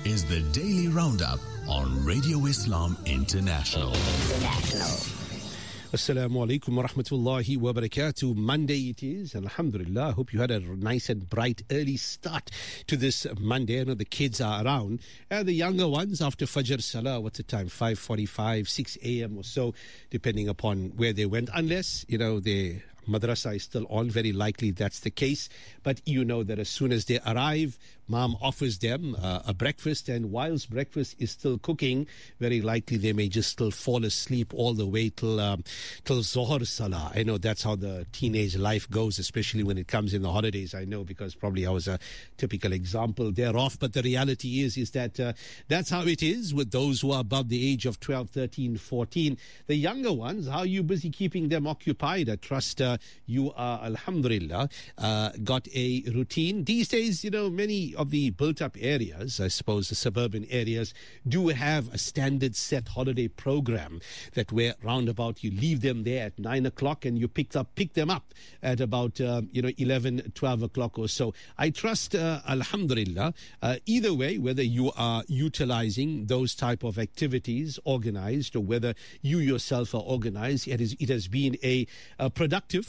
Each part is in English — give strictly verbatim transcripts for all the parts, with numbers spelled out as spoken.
is the Daily Roundup on Radio Islam International. International. Assalamu alaikum wa rahmatullahi wa barakatuh. Monday it is. Alhamdulillah. Hope you had a nice and bright early start to this Monday. I know the kids are around. Uh, the younger ones after Fajr Salah, what's the time? five forty-five, six a.m. or so, depending upon where they went. Unless, you know, they... Madrasa is still on, very likely that's the case. But you know that as soon as they arrive, mom offers them uh, a breakfast, and whilst breakfast is still cooking, very likely they may just still fall asleep all the way till um, till Zohar Salah. I know that's how the teenage life goes, especially when it comes in the holidays. I know because probably I was a typical example thereof. But the reality is, is that uh, that's how it is with those who are above the age of twelve, thirteen, fourteen. The younger ones, how are you busy keeping them occupied? I trust uh, you are, alhamdulillah, uh, got a routine. These days, you know, many of the built-up areas, I suppose the suburban areas, do have a standard set holiday program that where roundabout you leave them there at nine o'clock and you pick up pick them up at about, um, you know, eleven, twelve o'clock or so. I trust, uh, alhamdulillah, uh, either way, whether you are utilizing those type of activities organized or whether you yourself are organized, it, is, it has been a, a productive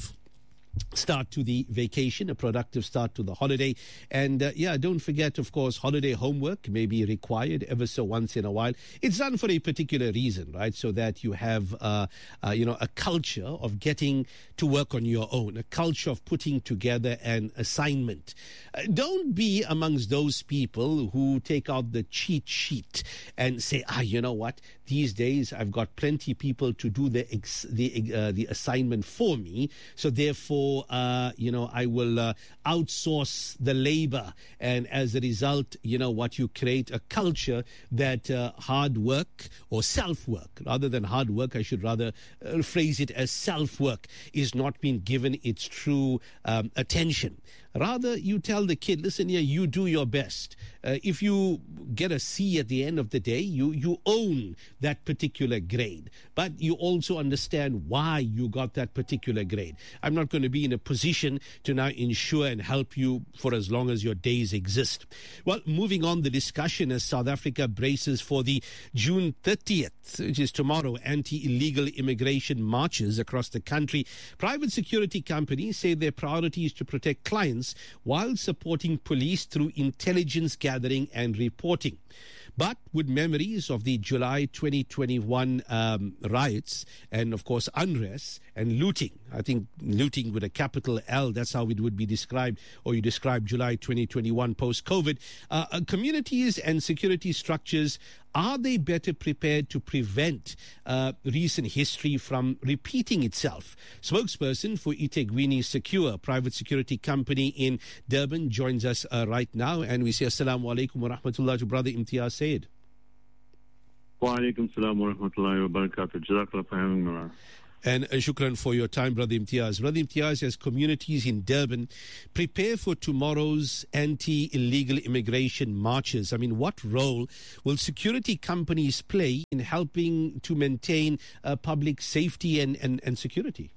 start to the vacation, a productive start to the holiday. And uh, yeah, don't forget, of course, holiday homework may be required ever so once in a while. It's done for a particular reason, right? So that you have, uh, uh, you know, a culture of getting to work on your own, a culture of putting together an assignment. Uh, don't be amongst those people who take out the cheat sheet and say, ah, you know what? These days I've got plenty people to do the ex- the uh, the assignment for me, so therefore, Uh, you know, I will uh, outsource the labor. And as a result, you know what, you create a culture that uh, hard work or self-work, rather than hard work, I should rather uh, phrase it as self-work, is not being given its true um, attention. Rather, you tell the kid, listen here, you do your best. Uh, if you get a C at the end of the day, you, you own that particular grade. But you also understand why you got that particular grade. I'm not going to be in a position to now ensure and help you for as long as your days exist. Well, moving on the discussion as South Africa braces for the June thirtieth, which is tomorrow, anti-illegal immigration marches across the country. Private security companies say their priority is to protect clients while supporting police through intelligence gathering and reporting. But with memories of the July twenty twenty-one um, riots and, of course, unrest and looting, I think looting with a capital L, that's how it would be described, or you describe July twenty twenty-one post-COVID, uh, communities and security structures, are they better prepared to prevent uh, recent history from repeating itself? Spokesperson for eThekwini Secure, private security company in Durban, joins us uh, right now. And we say assalamu alaikum wa rahmatullah to Brother Imtiaz Said. Wa alaikum salam wa rahmatullahi wa barakatuh. Jazakallah for having me. And uh, shukran for your time, Brother Imtiaz. Brother Imtiaz, as communities in Durban prepare for tomorrow's anti-illegal immigration marches, I mean, what role will security companies play in helping to maintain uh, public safety and, and, and security?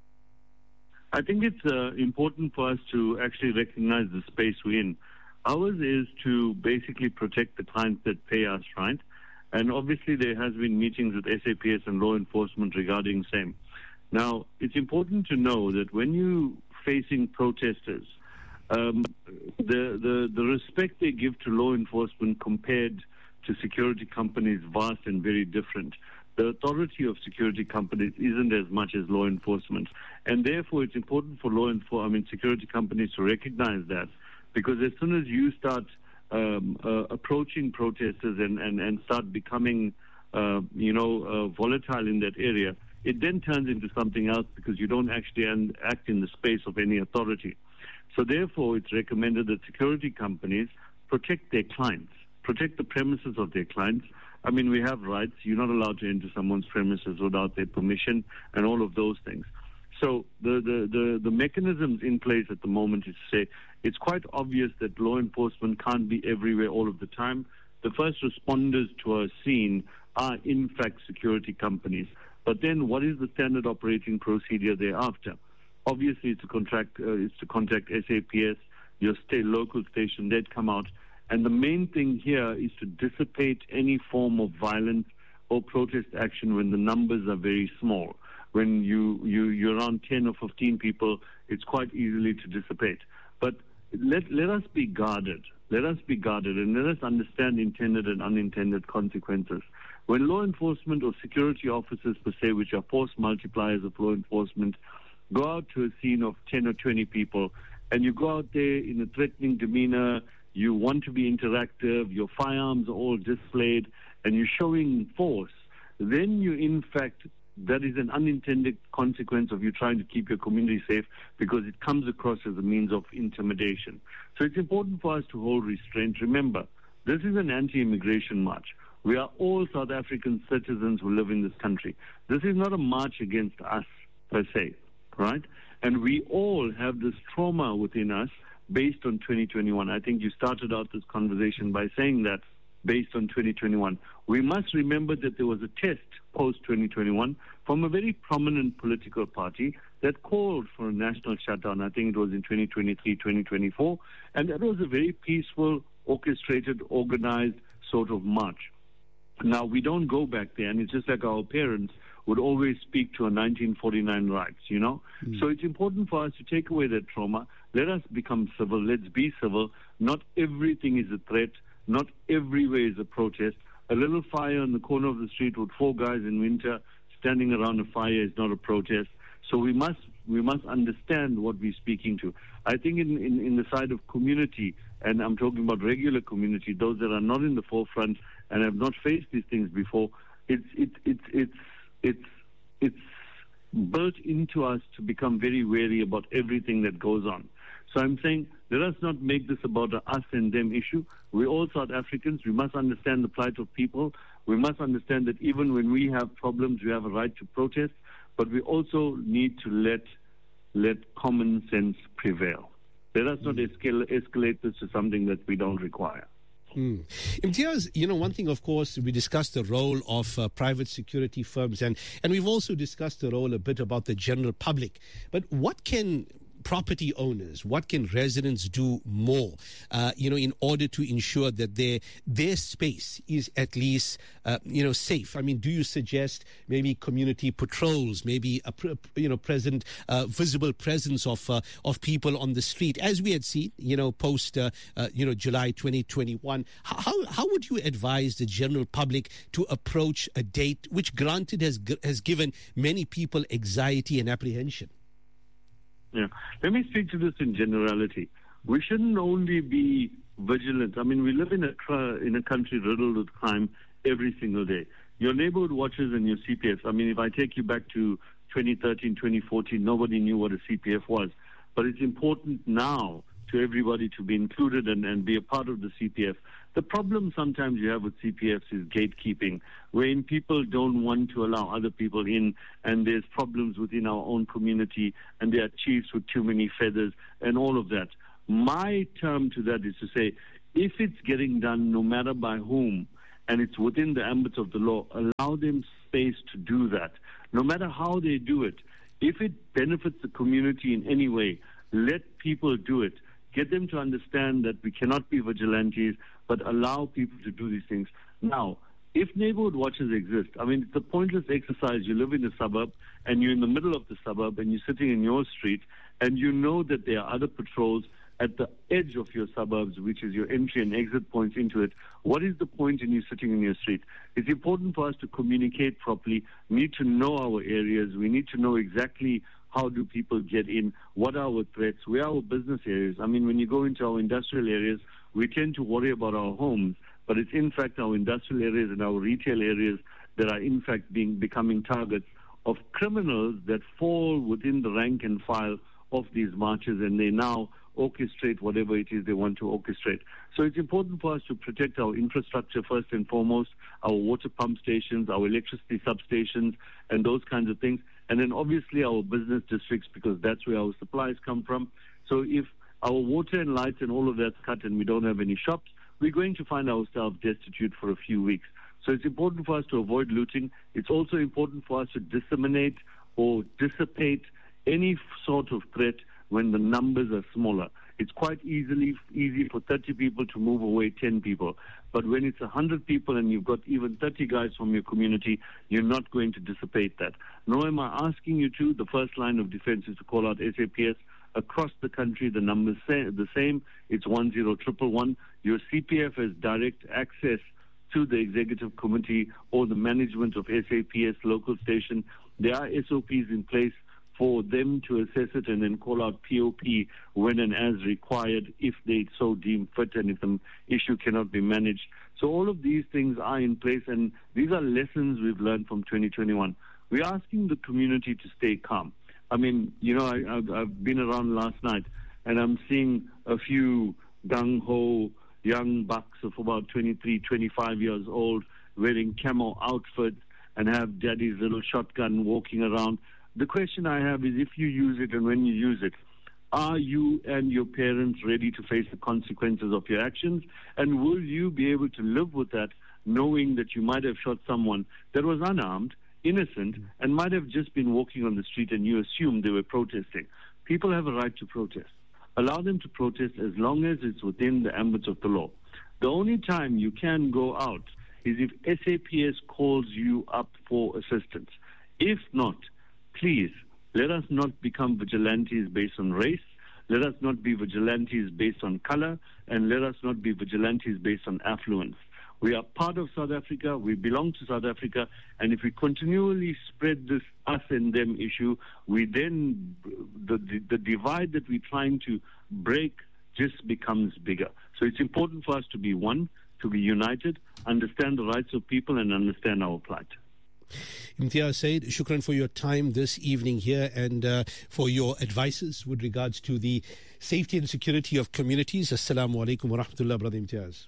I think it's uh, important for us to actually recognize the space we're in. Ours is to basically protect the clients that pay us, right? And obviously there has been meetings with S A P S and law enforcement regarding same. Now, it's important to know that when you facing protesters, um, the, the, the respect they give to law enforcement compared to security companies is vast and very different. The authority of security companies isn't as much as law enforcement. And therefore, it's important for law enforcement, I mean, security companies to recognize that. Because as soon as you start Um, uh, approaching protesters and, and, and start becoming, uh, you know, uh, volatile in that area, it then turns into something else because you don't actually act in the space of any authority. So therefore, it's recommended that security companies protect their clients, protect the premises of their clients. I mean, we have rights. You're not allowed to enter someone's premises without their permission and all of those things. So the, the, the, the mechanisms in place at the moment is to say it's quite obvious that law enforcement can't be everywhere all of the time. The first responders to a scene are in fact security companies. But then what is the standard operating procedure thereafter? Obviously it's to contract, uh, it's to contact S A P S, your state local station, they'd come out And the main thing here is to dissipate any form of violence or protest action when the numbers are very small. When you, you, you're around ten or fifteen people, it's quite easily to dissipate. But let, let us be guarded. Let us be guarded and let us understand intended and unintended consequences. When law enforcement or security officers per se, which are force multipliers of law enforcement, go out to a scene of ten or twenty people, and you go out there in a threatening demeanor, you want to be interactive, your firearms are all displayed, and you're showing force, then you, in fact, that is an unintended consequence of you trying to keep your community safe because it comes across as a means of intimidation. So it's important for us to hold restraint. Remember, this is an anti-immigration march. We are all South African citizens who live in this country. This is not a march against us per se, right? And we all have this trauma within us based on twenty twenty-one. I think you started out this conversation by saying that based on twenty twenty-one. We must remember that there was a test post twenty twenty-one from a very prominent political party that called for a national shutdown. I think it was in twenty twenty-three, twenty twenty-four, and that was a very peaceful, orchestrated, organized sort of march. Now, we don't go back there, and it's just like our parents would always speak to a nineteen forty-nine rights, you know? Mm. So it's important for us to take away that trauma. Let us become civil. Let's be civil. Not everything is a threat. Not everywhere is a protest. A little fire on the corner of the street with four guys in winter standing around a fire is not a protest. So we must we must understand what we're speaking to. I think in, in, in the side of community, and I'm talking about regular community, those that are not in the forefront and have not faced these things before, it's it, it, it's it's it's built into us to become very wary about everything that goes on. So I'm saying, let us not make this about a us and them issue. We're all South Africans. We must understand the plight of people. We must understand that even when we have problems, we have a right to protest. But we also need to let let common sense prevail. Let us not escal- escalate this to something that we don't require. Mm. Imtiaz, you know, one thing, of course, we discussed the role of uh, private security firms, and, and we've also discussed the role a bit about the general public. But what can property owners, what can residents do more, uh, you know, in order to ensure that their their space is at least, uh, you know, safe? I mean, do you suggest maybe community patrols, maybe a you know present uh, visible presence of uh, of people on the street, as we had seen, you know, post uh, uh, you know July twenty twenty-one? How how would you advise the general public to approach a date which, granted, has has given many people anxiety and apprehension? Yeah. Let me speak to this in generality. We shouldn't only be vigilant. I mean, we live in a in a country riddled with crime every single day. Your neighborhood watches and your C P Fs. I mean, if I take you back to twenty thirteen, twenty fourteen, nobody knew what a C P F was. But it's important now to everybody to be included and, and be a part of the C P F. The problem sometimes you have with C P Fs is gatekeeping, wherein people don't want to allow other people in, and there's problems within our own community, and there are chiefs with too many feathers, and all of that. My term to that is to say, if it's getting done no matter by whom, and it's within the ambit of the law, allow them space to do that. No matter how they do it, if it benefits the community in any way, let people do it. Get them to understand that we cannot be vigilantes, but allow people to do these things. Now, if neighborhood watches exist, I mean, it's a pointless exercise. You live in a suburb, and you're in the middle of the suburb, and you're sitting in your street, and you know that there are other patrols at the edge of your suburbs, which is your entry and exit points into it. What is the point in you sitting in your street? It's important for us to communicate properly. We need to know our areas. We need to know exactly how do people get in, what are our threats, where are our business areas. I mean, when you go into our industrial areas, we tend to worry about our homes, but it's in fact our industrial areas and our retail areas that are in fact being becoming targets of criminals that fall within the rank and file of these marches, and they now orchestrate whatever it is they want to orchestrate. So it's important for us to protect our infrastructure first and foremost, our water pump stations, our electricity substations, and those kinds of things. And then obviously our business districts, because that's where our supplies come from. So if our water and lights and all of that's cut and we don't have any shops, we're going to find ourselves destitute for a few weeks. So it's important for us to avoid looting. It's also important for us to disseminate or dissipate any sort of threat when the numbers are smaller. It's quite easily easy for thirty people to move away ten people. But when it's one hundred people and you've got even thirty guys from your community, you're not going to dissipate that. Nor am I asking you to. The first line of defense is to call out S A P S. Across the country, the numbers say the same. It's one zero triple one. Your C P F has direct access to the executive committee or the management of S A P S local station. There are S O Ps in place for them to assess it and then call out P O P when and as required if they so deem fit and if the issue cannot be managed. So all of these things are in place, and these are lessons we've learned from twenty twenty-one. We're asking the community to stay calm. I mean, you know, I, I've, I've been around last night, and I'm seeing a few gung-ho young bucks of about twenty-three, twenty-five years old wearing camo outfits and have daddy's little shotgun walking around. The question I have is, if you use it and when you use it, are you and your parents ready to face the consequences of your actions? And will you be able to live with that, knowing that you might have shot someone that was unarmed, innocent, and might have just been walking on the street and you assumed they were protesting? People have a right to protest. Allow them to protest as long as it's within the ambit of the law. The only time you can go out is if S A P S calls you up for assistance. If not, please, let us not become vigilantes based on race. Let us not be vigilantes based on color. And let us not be vigilantes based on affluence. We are part of South Africa. We belong to South Africa. And if we continually spread this us and them issue, we then, the, the, the divide that we're trying to break just becomes bigger. So it's important for us to be one, to be united, understand the rights of people, and understand our plight. Imtiaz Said, shukran for your time this evening here and uh, for your advices with regards to the safety and security of communities. Assalamu alaikum wa rahmatullah, Brother Imtiaz.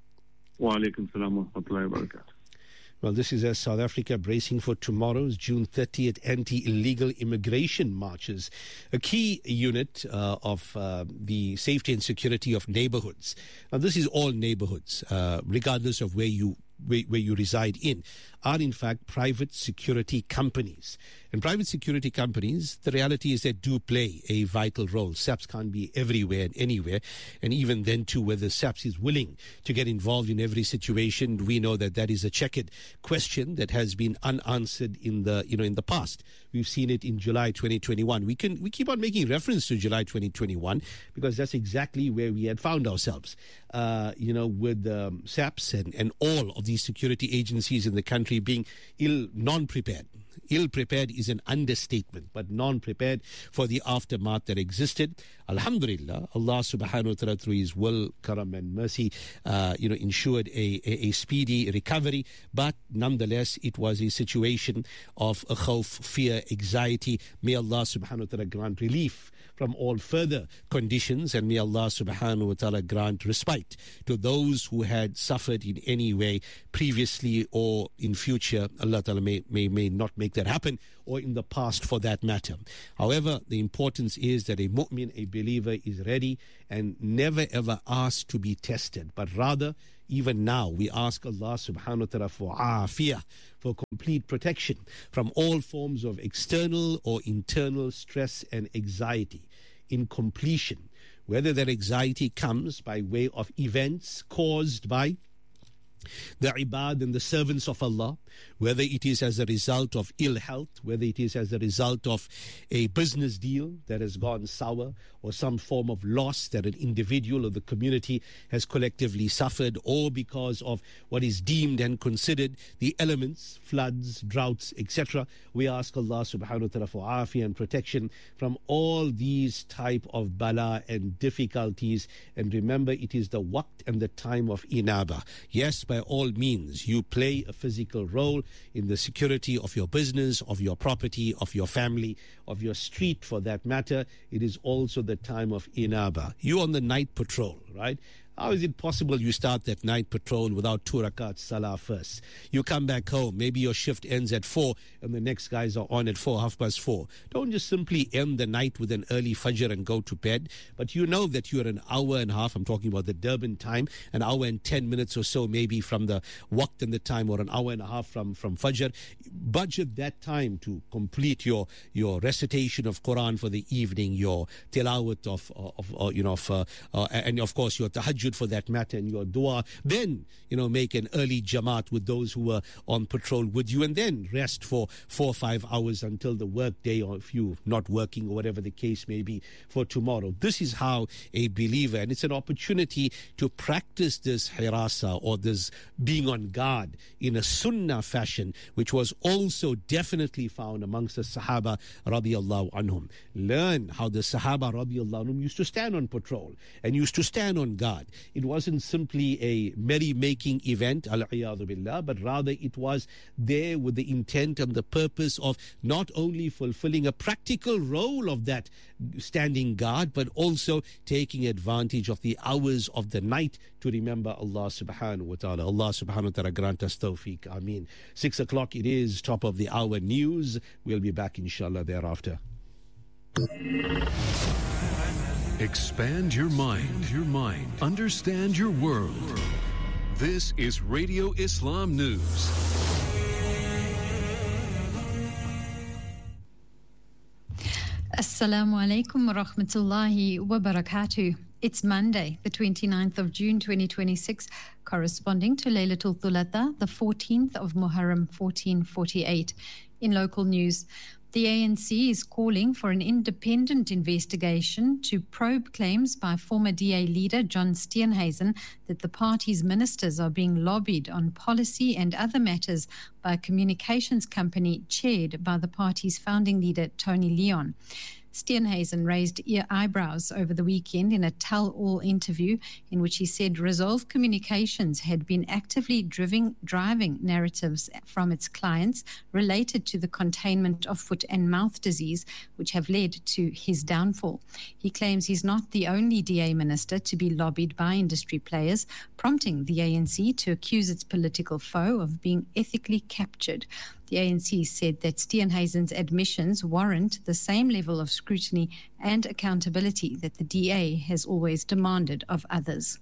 Wa alaikum salam wa rahmatullahi wa barakatuh. Well, this is as South Africa bracing for tomorrow's June thirtieth anti-illegal immigration marches, a key unit uh, of uh, the safety and security of neighborhoods. Now, this is all neighborhoods, uh, regardless of where you where, where you reside in, are in fact private security companies. And private security companies, the reality is they do play a vital role. SAPS can't be everywhere and anywhere. And even then, too, whether SAPS is willing to get involved in every situation, we know that that is a checkered question that has been unanswered in the, you know, in the past. We've seen it in July twenty twenty-one. We can we keep on making reference to July twenty twenty-one because that's exactly where we had found ourselves. Uh, you know, with um, SAPS and, and all of these security agencies in the country being ill, non-prepared. Ill-prepared is an understatement, but non-prepared for the aftermath that existed. Alhamdulillah, Allah subhanahu wa ta'ala, through His will, karam and mercy, uh, you know, ensured a, a, a speedy recovery. But nonetheless, it was a situation of a khawf, fear, anxiety. May Allah subhanahu wa ta'ala grant relief from all further conditions, and may Allah subhanahu wa ta'ala grant respite to those who had suffered in any way previously or in future. Allah ta'ala may, may, may not make that happen, or in the past for that matter. However, the importance is that a mu'min, a believer, is ready and never ever asked to be tested, but rather, even now, we ask Allah subhanahu wa ta'ala for afiyah, for complete protection from all forms of external or internal stress and anxiety. In completion, whether that anxiety comes by way of events caused by the ibad and the servants of Allah, whether it is as a result of ill health, whether it is as a result of a business deal that has gone sour, or some form of loss that an individual or the community has collectively suffered, or because of what is deemed and considered the elements, floods, droughts, et cetera. We ask Allah subhanahu wa ta'ala for afiyah and protection from all these type of bala and difficulties. And remember, it is the waqt and the time of inaba. Yes, by all means, you play a physical role in the security of your business, of your property, of your family, of your street for that matter. It is also the time of inaba. You on the night patrol, right? How is it possible you start that night patrol without two rakat salah first? You come back home, maybe your shift ends at four and the next guys are on at four, half past four. Don't just simply end the night with an early fajr and go to bed, but you know that you're an hour and a half, I'm talking about the Durban time, an hour and ten minutes or so maybe from the waqt and the time, or an hour and a half from, from fajr. Budget that time to complete your, your recitation of Quran for the evening, your tilawat of, of, of you know, of, uh, uh, and of course your tahajjud for that matter, and your dua. Then, you know, make an early jamaat with those who were on patrol with you, and then rest for four or five hours until the work day, or if you're not working or whatever the case may be for tomorrow. This is how a believer, and it's an opportunity to practice this hirasa, or this being on guard in a sunnah fashion, which was also definitely found amongst the Sahaba radiallahu anhum. Learn how the Sahaba radiallahu anhum used to stand on patrol and used to stand on guard. It wasn't simply a merry-making event, al-iyadu billah, but rather it was there with the intent and the purpose of not only fulfilling a practical role of that standing guard, but also taking advantage of the hours of the night to remember Allah subhanahu wa ta'ala. Allah subhanahu wa ta'ala grant us tawfiq. Ameen. Six o'clock it is, top of the hour news. We'll be back inshallah thereafter. Expand your mind, your mind. Understand your world. This is Radio Islam News. Assalamu alaikum wa rahmatullahi wa barakatuh. It's Monday, the twenty-ninth of June, twenty twenty-six, corresponding to Laylatul Thulatha, the fourteenth of Muharram, fourteen forty-eight. In local news, the A N C is calling for an independent investigation to probe claims by former D A leader John Steenhuisen that the party's ministers are being lobbied on policy and other matters by a communications company chaired by the party's founding leader Tony Leon. Steenhuisen raised ear eyebrows over the weekend in a tell-all interview in which he said Resolve Communications had been actively driving, driving narratives from its clients related to the containment of foot and mouth disease, which have led to his downfall. He claims he's not the only D A minister to be lobbied by industry players, prompting the A N C to accuse its political foe of being ethically captured. The A N C said that Steenhuisen's admissions warrant the same level of scrutiny and accountability that the D A has always demanded of others.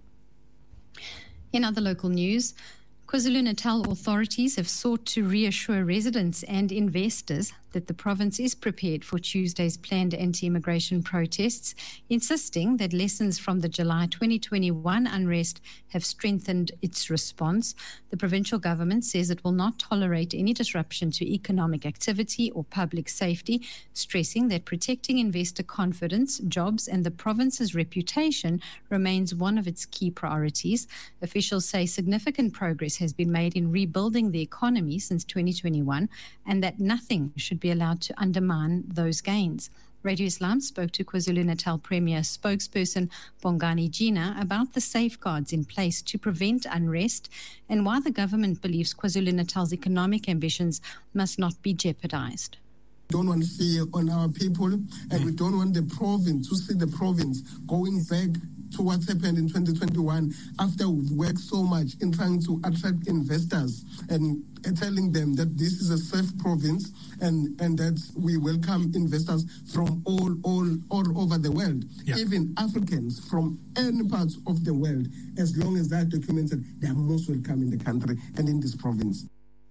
In other local news, KwaZulu-Natal authorities have sought to reassure residents and investors that the province is prepared for Tuesday's planned anti-immigration protests, insisting that lessons from the July twenty twenty-one unrest have strengthened its response. The provincial government says it will not tolerate any disruption to economic activity or public safety, stressing that protecting investor confidence, jobs, and the province's reputation remains one of its key priorities. Officials say significant progress has been made in rebuilding the economy since twenty twenty-one, and that nothing should be allowed to undermine those gains. Radio Islam spoke to KwaZulu-Natal Premier spokesperson Bongani Gina about the safeguards in place to prevent unrest and why the government believes KwaZulu-Natal's economic ambitions must not be jeopardized. We don't want fear on our people, and we don't want the province to see the province going back to what happened in twenty twenty-one after we've worked so much in trying to attract investors and telling them that this is a safe province and, and that we welcome investors from all, all, all over the world, yeah. Even Africans from any parts of the world, as long as they're documented, they are most welcome in the country and in this province.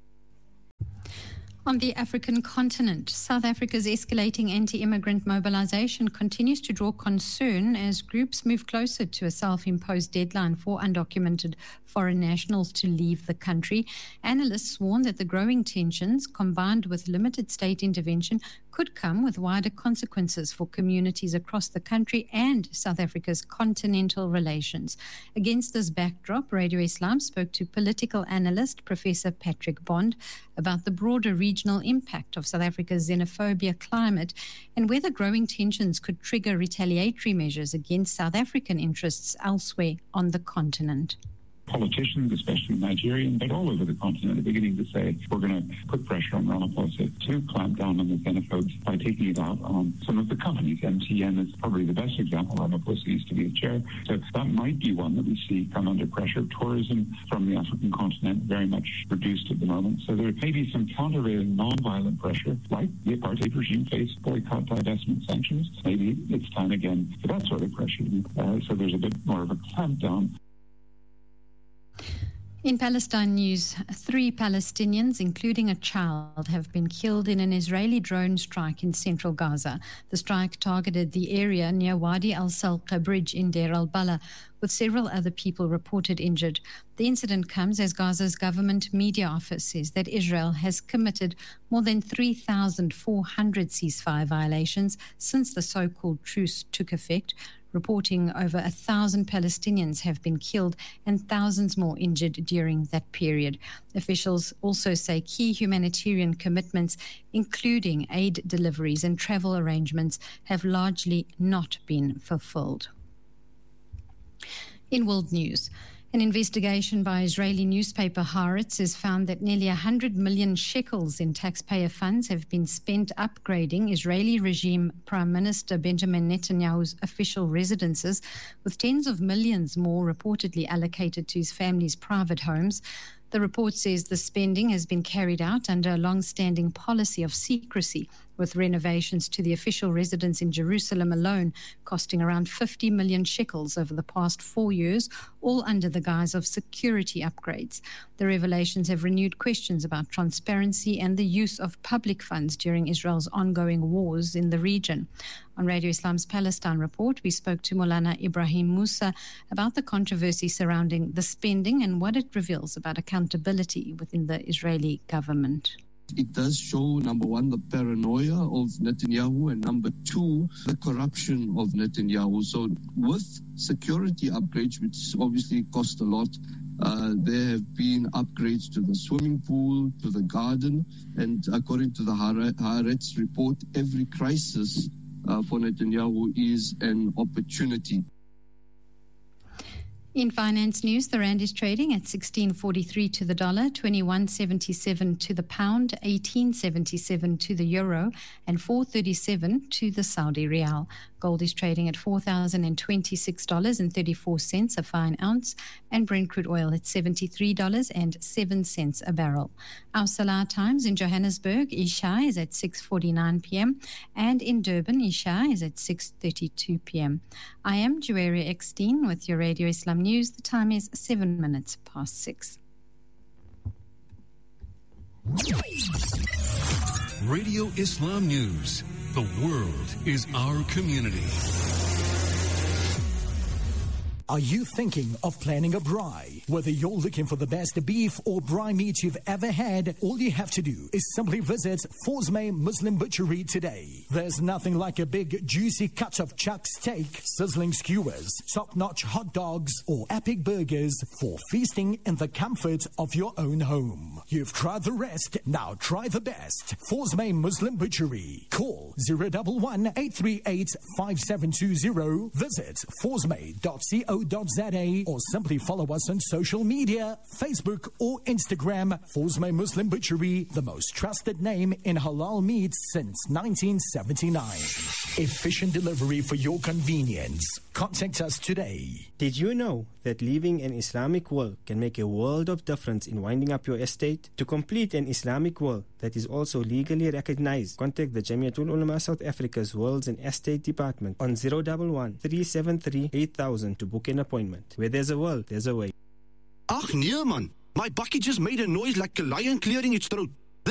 On the African continent, South Africa's escalating anti-immigrant mobilization continues to draw concern as groups move closer to a self-imposed deadline for undocumented foreign nationals to leave the country. Analysts warn that the growing tensions, combined with limited state intervention, could come with wider consequences for communities across the country and South Africa's continental relations. Against this backdrop, Radio Islam spoke to political analyst Professor Patrick Bond about the broader regional impact of South Africa's xenophobia climate and whether growing tensions could trigger retaliatory measures against South African interests elsewhere on the continent. politicians, especially Nigerian, but all over the continent, are beginning to say we're going to put pressure on Ramaphosa to clamp down on the xenophobes by taking it out on some of the companies. M T N is probably the best example. Ramaphosa used to be the chair. So that might be one that we see come under pressure. Tourism from the African continent very much reduced at the moment. So there may be some countervailing non-violent pressure, like the apartheid regime faced boycott, divestment, sanctions. Maybe it's time again for that sort of pressure. Uh, so there's a bit more of a clampdown. In Palestine news, three Palestinians, including a child, have been killed in an Israeli drone strike in central Gaza. The strike targeted the area near Wadi al-Salqa bridge in Deir al-Bala, with several other people reported injured. The incident comes as Gaza's government media office says that Israel has committed more than three thousand four hundred ceasefire violations since the so-called truce took effect, reporting over a thousand Palestinians have been killed and thousands more injured during that period. Officials also say key humanitarian commitments, including aid deliveries and travel arrangements, have largely not been fulfilled. In world news, an investigation by Israeli newspaper Haaretz has found that nearly one hundred million shekels in taxpayer funds have been spent upgrading Israeli regime Prime Minister Benjamin Netanyahu's official residences, with tens of millions more reportedly allocated to his family's private homes. The report says the spending has been carried out under a long-standing policy of secrecy, with renovations to the official residence in Jerusalem alone costing around fifty million shekels over the past four years, all under the guise of security upgrades. The revelations have renewed questions about transparency and the use of public funds during Israel's ongoing wars in the region. On Radio Islam's Palestine Report, we spoke to Maulana Ibrahim Musa about the controversy surrounding the spending and what it reveals about accountability within the Israeli government. It does show, number one, the paranoia of Netanyahu, and number two, the corruption of Netanyahu. So with security upgrades, which obviously cost a lot, uh, there have been upgrades to the swimming pool, to the garden, and according to the Haaretz report, every crisis uh, for Netanyahu is an opportunity. In finance news, the rand is trading at sixteen forty-three to the dollar, twenty-one seventy-seven to the pound, eighteen seventy-seven to the euro, and four thirty-seven to the Saudi rial. Gold is trading at four thousand twenty-six dollars and thirty-four cents a fine ounce, and Brent crude oil at seventy-three dollars and seven cents a barrel. Our Salah times in Johannesburg, Isha is at six forty-nine p.m. and in Durban, Isha is at six thirty-two p.m. I am Juwaria Eckstein with your Radio Islam News. The time is seven minutes past six. Radio Islam News. The world is our community. Are you thinking of planning a braai? Whether you're looking for the best beef or braai meat you've ever had, all you have to do is simply visit Forsmay Muslim Butchery today. There's nothing like a big, juicy cut of chuck steak, sizzling skewers, top-notch hot dogs, or epic burgers for feasting in the comfort of your own home. You've tried the rest, now try the best. Forsmay Muslim Butchery. Call zero one one, eight three eight, five seven two zero. Visit forsmay dot co dot za or simply follow us on social media, Facebook or Instagram. Forsmay Muslim Butchery, the most trusted name in halal meat since nineteen seventy-nine. Efficient delivery for your convenience. Contact us today. Did you know that living an Islamic will can make a world of difference in winding up your estate? To complete an Islamic will that is also legally recognized, contact the Jamiatul Ulama South Africa's Wills and Estate Department on zero one one, three seven three, eight thousand to book an appointment. Where there's a will, there's a way. Ach nee man, my bakkie just made a noise like a lion clearing its throat.